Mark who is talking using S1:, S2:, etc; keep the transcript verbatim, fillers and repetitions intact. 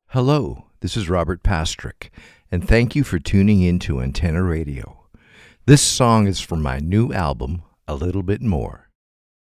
S1: Hello, this is Robert Pastrick, and thank you for tuning in to Antenna Radio. This song is from my new album, A Little Bit More.